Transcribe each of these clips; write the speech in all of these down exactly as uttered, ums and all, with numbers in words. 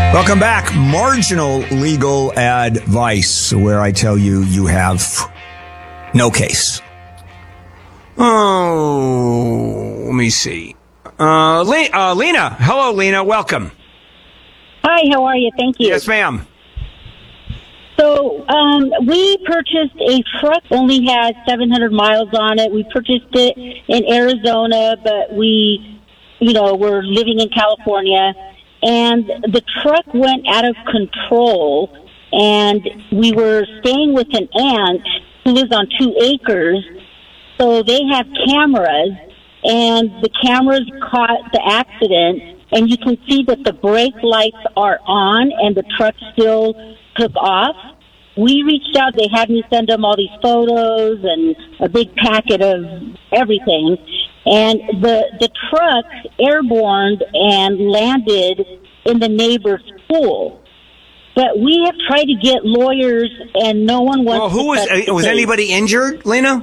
Welcome back. Marginal legal advice, where I tell you you have no case. Oh, let me see. Uh, Le- uh, Lena. Hello, Lena. Welcome. Hi, how are you? Thank you. Yes, ma'am. So, um, we purchased a truck, only had seven hundred miles on it. We purchased it in Arizona, but we, you know, we're living in California. And the truck went out of control, and we were staying with an aunt who lives on two acres. So they have cameras, and the cameras caught the accident, and you can see that the brake lights are on, and the truck still took off. We reached out. They had me send them all these photos and a big packet of everything. And the the truck airborne and landed in the neighbor's pool. But we have tried to get lawyers, and no one wants well, who to was touch the was case. anybody injured, Lena?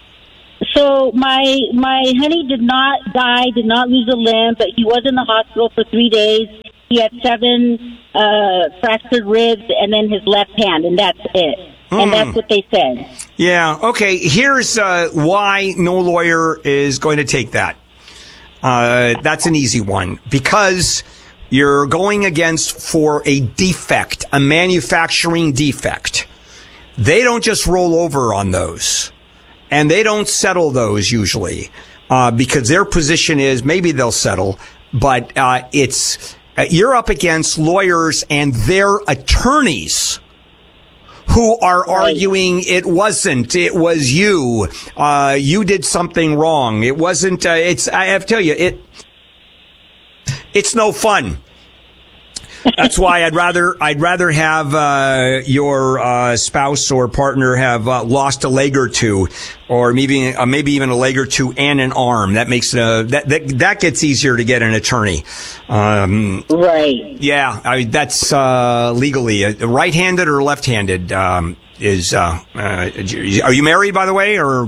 So my my honey did not die, did not lose a limb, but he was in the hospital for three days. He had seven uh, fractured ribs, and then his left hand, and that's it. Mm. And that's what they said. Yeah. Okay. Here's uh, why no lawyer is going to take that. Uh, that's an easy one, because you're going against for a defect, a manufacturing defect. They don't just roll over on those, and they don't settle those usually, uh, because their position is maybe they'll settle, but uh, it's uh, you're up against lawyers and their attorneys who are arguing it wasn't, it was you, uh, you did something wrong. It wasn't, uh, it's, I have to tell you, it, it's no fun. That's why I'd rather, I'd rather have, uh, your, uh, spouse or partner have, uh, lost a leg or two, or maybe, uh, maybe even a leg or two and an arm. That makes, uh, that, that, that gets easier to get an attorney. Um, right. Yeah. I mean, that's, uh, legally, uh, right-handed or left-handed, um, is, uh, uh, are you married, by the way, or?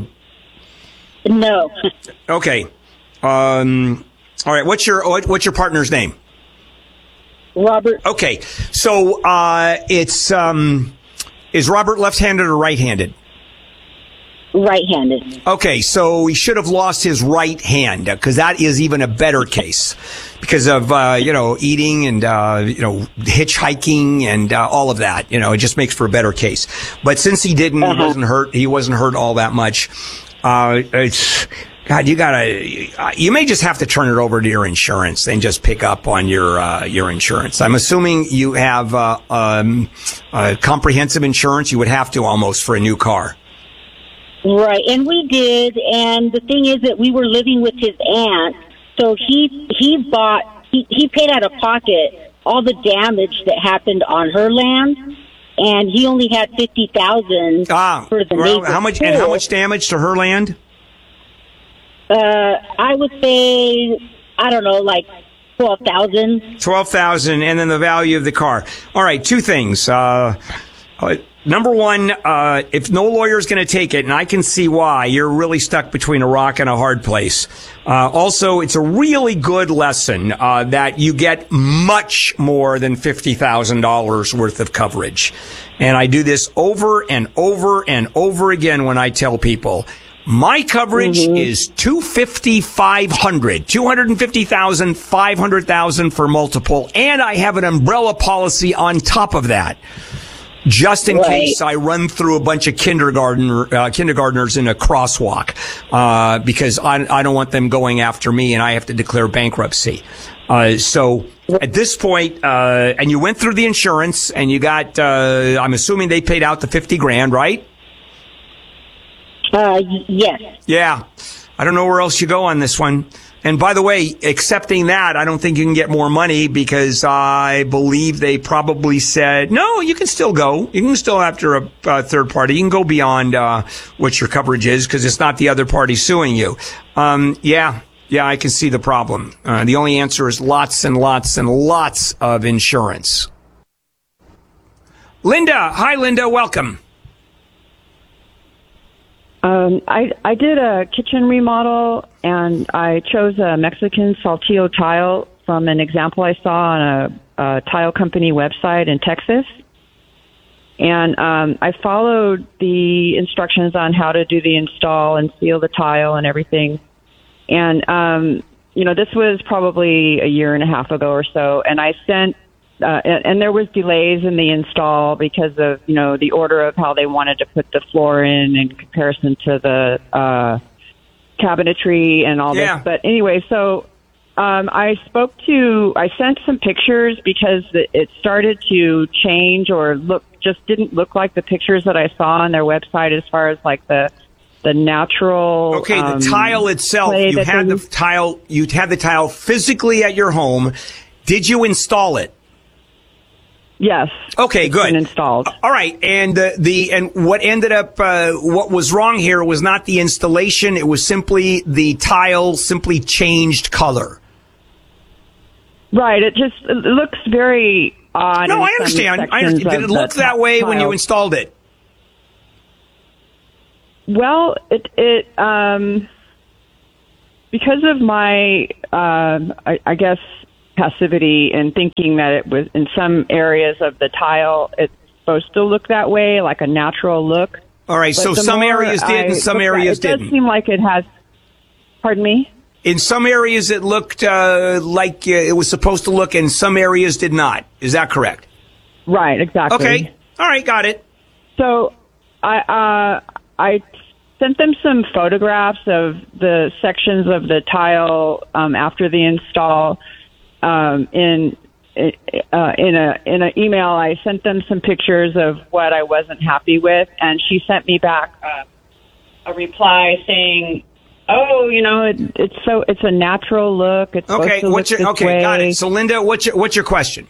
No. Okay. Um, all right. What's your, what's your partner's name? Robert. Okay, so uh, it's um, is Robert left-handed or right-handed? Right-handed. Okay, so he should have lost his right hand, because that is even a better case because of uh, you know eating and uh, you know hitchhiking and uh, all of that. You know, it just makes for a better case. But since he didn't, uh-huh. he wasn't hurt. He wasn't hurt all that much. Uh, it's. God, you gotta, you may just have to turn it over to your insurance and just pick up on your, uh, your insurance. I'm assuming you have, uh, um, uh, comprehensive insurance. You would have to almost for a new car. Right. And we did. And the thing is that we were living with his aunt. So he, he bought, he, he paid out of pocket all the damage that happened on her land. And he only had fifty thousand ah, for the well, neighbor's how much, pool. and how much damage to her land? Uh, I would say, I don't know, like twelve thousand. twelve thousand, and then the value of the car. All right, two things. Uh, uh number one, uh, if no lawyer is going to take it, and I can see why, you're really stuck between a rock and a hard place. Uh, also, it's a really good lesson, uh, that you get much more than fifty thousand dollars worth of coverage. And I do this over and over and over again when I tell people, my coverage mm-hmm. is two fifty, five hundred, two hundred fifty thousand, five hundred thousand for multiple, and I have an umbrella policy on top of that, just in right. case I run through a bunch of kindergarten uh, kindergartners in a crosswalk, uh, because I, I don't want them going after me, and I have to declare bankruptcy. Uh, so at this point, uh, and you went through the insurance, and you got, uh, I'm assuming they paid out the fifty grand, right? Uh, yes. Yeah. I don't know where else you go on this one. And by the way, accepting that, I don't think you can get more money, because I believe they probably said, no, you can still go. You can still, after a, a third party, you can go beyond uh, what your coverage is, because it's not the other party suing you. Um, yeah. Yeah, I can see the problem. Uh, the only answer is lots and lots and lots of insurance. Linda. Hi, Linda. Welcome. Um, I, I did a kitchen remodel, and I chose a Mexican saltillo tile from an example I saw on a a tile company website in Texas. And um, I followed the instructions on how to do the install and seal the tile and everything. And, um, you know, this was probably a year and a half ago or so. And I sent, uh, and, and there was delays in the install because of, you know, the order of how they wanted to put the floor in in comparison to the uh, cabinetry and all Yeah. this. But anyway, so um, I spoke to, I sent some pictures because it started to change or look, just didn't look like the pictures that I saw on their website as far as like the the natural. Okay, the um, tile itself. clay You that had they the use. tile. You had the tile physically at your home. Did you install it? Yes. Okay, it's good. been installed. All right, and uh, the and what ended up, uh, what was wrong here was not the installation. It was simply the tile simply changed color. Right. It just it looks very odd. No, in I some understand. I sections understand. Did of it look the that way when you tile. installed it? Well, it it um because of my um I, I guess passivity and thinking that it was in some areas of the tile it's supposed to look that way, like a natural look. All right, But so the some more areas did I and some looked at areas it, it does didn't. seem like it has. Pardon me. In some areas, it looked uh, like uh, it was supposed to look, and some areas did not. Is that correct? Right. Exactly. Okay. All right, got it. So I uh, I sent them some photographs of the sections of the tile um, after the install. Um, in uh, in a in an email, I sent them some pictures of what I wasn't happy with, and she sent me back uh, a reply saying, "Oh, you know, it, it's so it's a natural look. It's Okay, supposed to what's look your this okay? way." Got it. So, Linda, what's your what's your question?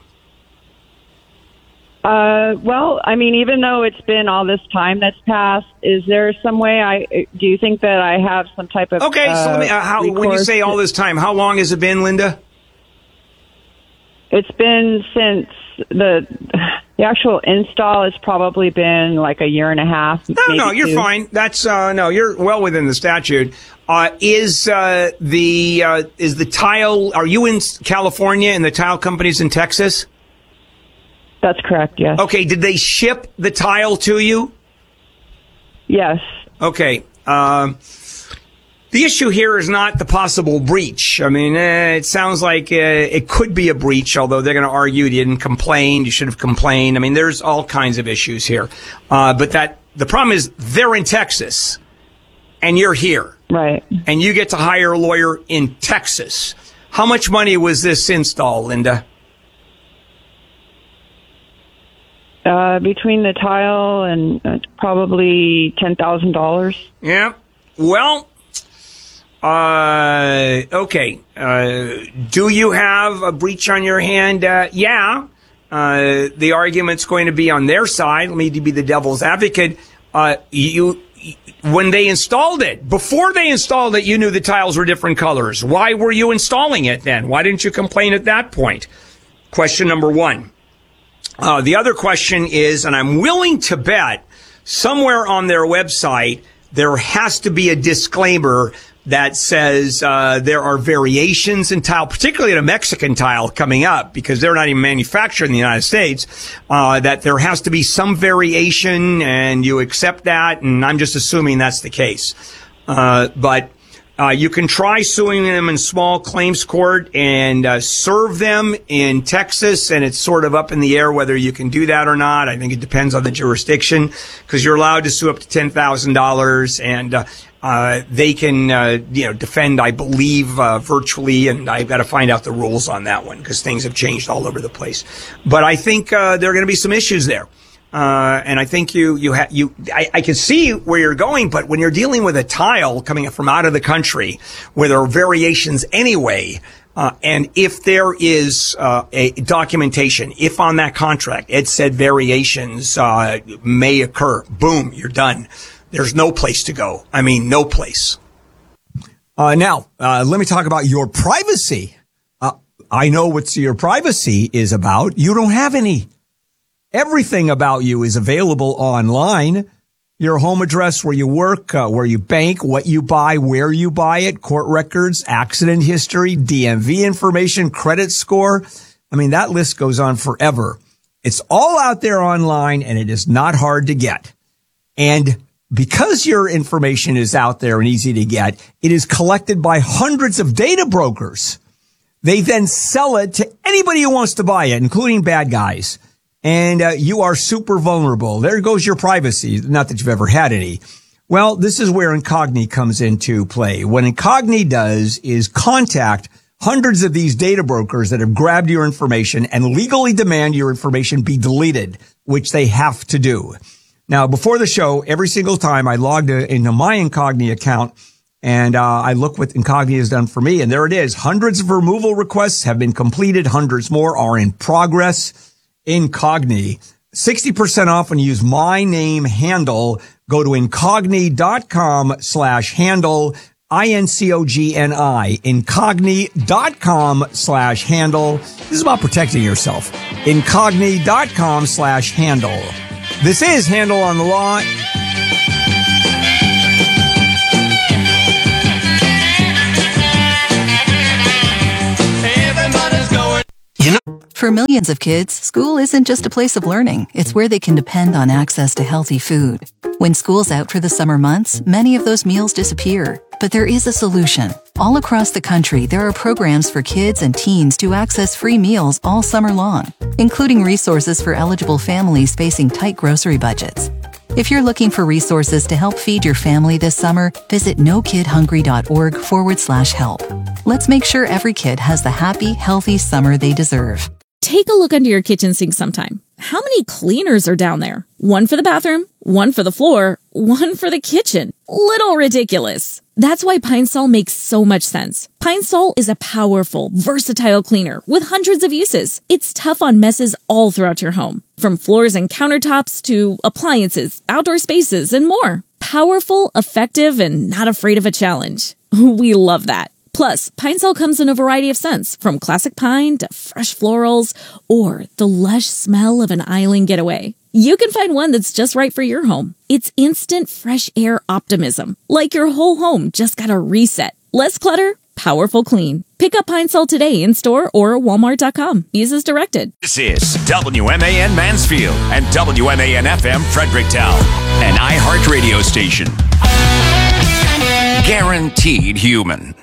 Uh, well, I mean, even though it's been all this time that's passed, is there some way I, do you think that I have some type of, Okay, so let me, uh, uh, how, when you recourse say all to- this time, how long has it been, Linda? It's been since the, the actual install has probably been like a year and a half. No, maybe no, you're two. fine. That's uh, no, you're well within the statute. Uh, is uh, the uh, is the tile? Are you in California and the tile company's in Texas? That's correct. Yes. Okay, did they ship the tile to you? Yes. Okay. Um, the issue here is not the possible breach. I mean, eh, it sounds like uh, it could be a breach, although they're going to argue you didn't complain, you should have complained. I mean, there's all kinds of issues here. Uh, but that the problem is they're in Texas and you're here. Right. And you get to hire a lawyer in Texas. How much money was this install, Linda? Uh, between the tile and uh, probably ten thousand dollars. Yeah. Well, uh, okay. Uh, do you have a breach on your hand? Uh, yeah. Uh, the argument's going to be on their side. Let me be the devil's advocate. Uh, you, when they installed it, before they installed it, you knew the tiles were different colors. Why were you installing it then? Why didn't you complain at that point? Question number one. Uh, the other question is, and I'm willing to bet somewhere on their website, there has to be a disclaimer that says uh, there are variations in tile, particularly in a Mexican tile coming up, because they're not even manufactured in the United States, uh, that there has to be some variation, and you accept that, and I'm just assuming that's the case. Uh, but uh, you can try suing them in small claims court and uh, serve them in Texas, and it's sort of up in the air whether you can do that or not. I think it depends on the jurisdiction, because you're allowed to sue up to ten thousand dollars, and uh, uh, they can uh, you know defend, I believe, uh, virtually, and I've got to find out the rules on that one because things have changed all over the place. But I think uh, there are going to be some issues there. Uh, and I think you, you have, you, I, I can see where you're going, but when you're dealing with a tile coming from out of the country where there are variations anyway, uh, and if there is, uh, a documentation, if on that contract it said variations, uh, may occur, boom, you're done. There's no place to go. I mean, no place. Uh, now, uh, let me talk about your privacy. Uh, I know what your privacy is about. You don't have any. Everything about you is available online. Your home address, where you work, uh, where you bank, what you buy, where you buy it, court records, accident history, D M V information, credit score. I mean, that list goes on forever. It's all out there online, and it is not hard to get. And because your information is out there and easy to get, it is collected by hundreds of data brokers. They then sell it to anybody who wants to buy it, including bad guys. And uh, you are super vulnerable. There goes your privacy. Not that you've ever had any. Well, this is where Incogni comes into play. What Incogni does is contact hundreds of these data brokers that have grabbed your information and legally demand your information be deleted, which they have to do. Now, before the show, every single time I logged into my Incogni account and uh, I look what Incogni has done for me, and there it is. Hundreds of removal requests have been completed. Hundreds more are in progress. Incogni, sixty percent off when you use my name handle. Go to incogni.com slash handle. I N C O G N I, incogni.com slash handle. This is about protecting yourself. Incogni.com slash handle. This is Handle on the Law. Everybody's going. You know. For millions of kids, school isn't just a place of learning. It's where they can depend on access to healthy food. When school's out for the summer months, many of those meals disappear. But there is a solution. All across the country, there are programs for kids and teens to access free meals all summer long, including resources for eligible families facing tight grocery budgets. If you're looking for resources to help feed your family this summer, visit nokidhungry.org forward slash help. Let's make sure every kid has the happy, healthy summer they deserve. Take a look under your kitchen sink sometime. How many cleaners are down there? One for the bathroom, one for the floor, one for the kitchen. Little ridiculous. That's why Pine Sol makes so much sense. Pine Sol is a powerful, versatile cleaner with hundreds of uses. It's tough on messes all throughout your home, from floors and countertops to appliances, outdoor spaces, and more. Powerful, effective, and not afraid of a challenge. We love that. Plus, Pine Sol comes in a variety of scents, from classic pine to fresh florals or the lush smell of an island getaway. You can find one that's just right for your home. It's instant fresh air optimism, like your whole home just got a reset. Less clutter, powerful clean. Pick up Pine Sol today in store or walmart dot com. Use as directed. This is W M A N Mansfield and W M A N F M Fredericktown, an iHeart radio station. Guaranteed human.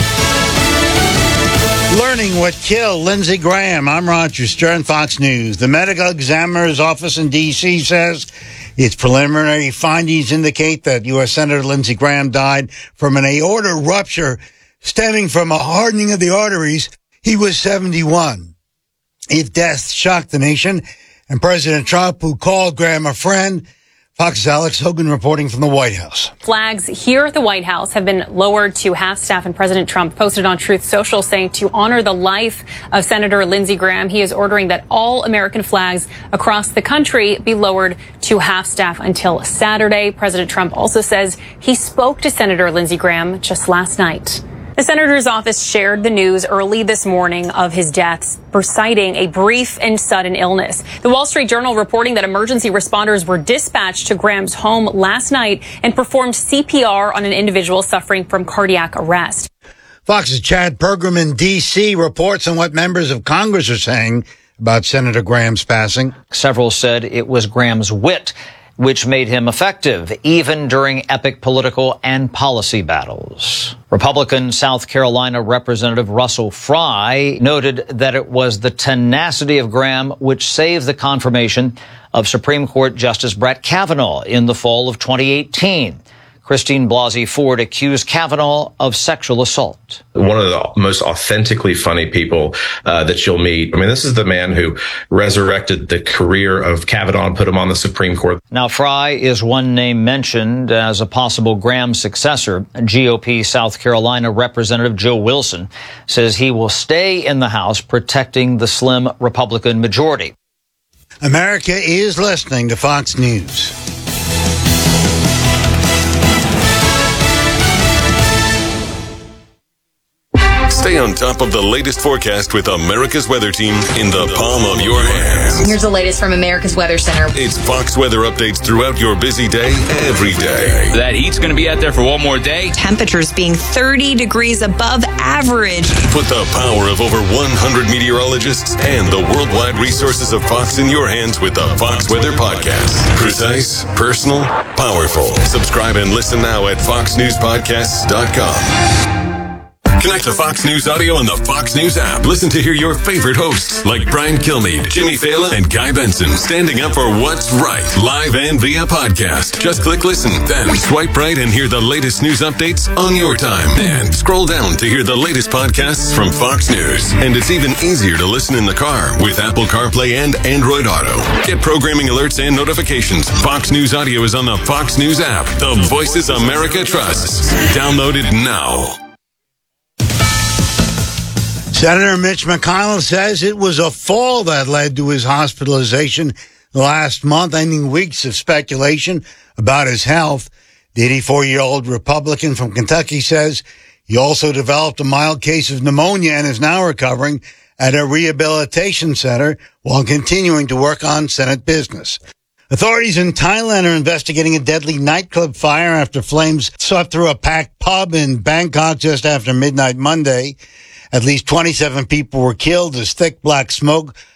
Learning what killed Lindsey Graham. I'm Roger Stern, Fox News. The medical examiner's office in D C says its preliminary findings indicate that U S Senator Lindsey Graham died from an aorta rupture stemming from a hardening of the arteries. He was seventy-one. If death shocked the nation and President Trump, who called Graham a friend, Fox's Alex Hogan reporting from the White House. Flags here at the White House have been lowered to half-staff, and President Trump posted on Truth Social saying to honor the life of Senator Lindsey Graham, he is ordering that all American flags across the country be lowered to half-staff until Saturday. President Trump also says he spoke to Senator Lindsey Graham just last night. The senator's office shared the news early this morning of his death, citing a brief and sudden illness. The Wall Street Journal reporting that emergency responders were dispatched to Graham's home last night and performed C P R on an individual suffering from cardiac arrest. Fox's Chad Pergram in D C reports on what members of Congress are saying about Senator Graham's passing. Several said it was Graham's wit which made him effective even during epic political and policy battles. Republican South Carolina Representative Russell Fry noted that it was the tenacity of Graham which saved the confirmation of Supreme Court Justice Brett Kavanaugh in the fall of twenty eighteen. Christine Blasey Ford accused Kavanaugh of sexual assault. One of the most authentically funny people uh, that you'll meet. I mean, this is the man who resurrected the career of Kavanaugh and put him on the Supreme Court. Now, Fry is one name mentioned as a possible Graham successor. G O P South Carolina Representative Joe Wilson says he will stay in the House protecting the slim Republican majority. America is listening to Fox News. Stay on top of the latest forecast with America's Weather Team in the palm of your hands. Here's the latest from America's Weather Center. It's Fox weather updates throughout your busy day, every day. That heat's going to be out there for one more day. Temperatures being thirty degrees above average. Put the power of over one hundred meteorologists and the worldwide resources of Fox in your hands with the Fox Weather Podcast. Precise, personal, powerful. Subscribe and listen now at fox news podcasts dot com. Connect to Fox News Audio on the Fox News app. Listen to hear your favorite hosts like Brian Kilmeade, Jimmy Fallon, and Guy Benson standing up for what's right, live and via podcast. Just click listen, then swipe right and hear the latest news updates on your time. And scroll down to hear the latest podcasts from Fox News. And it's even easier to listen in the car with Apple CarPlay and Android Auto. Get programming alerts and notifications. Fox News Audio is on the Fox News app. The voices America trusts. Download it now. Senator Mitch McConnell says it was a fall that led to his hospitalization last month, ending weeks of speculation about his health. The eighty-four-year-old Republican from Kentucky says he also developed a mild case of pneumonia and is now recovering at a rehabilitation center while continuing to work on Senate business. Authorities in Thailand are investigating a deadly nightclub fire after flames swept through a packed pub in Bangkok just after midnight Monday. At least twenty-seven people were killed as thick black smoke